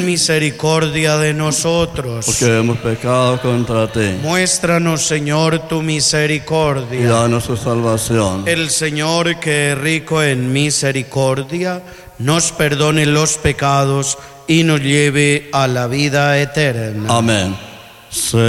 Misericordia de nosotros, porque hemos pecado contra ti. Muéstranos, Señor, tu misericordia. Y danos tu salvación. El Señor, que es rico en misericordia, nos perdone los pecados y nos lleve a la vida eterna. Amén.